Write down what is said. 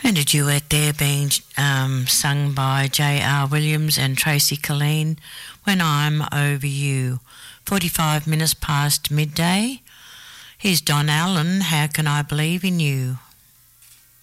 And a duet there being sung by J.R. Williams and Tracy Colleen, When I'm Over You. 45 minutes past midday. Here's Don Allen, How Can I Believe in You?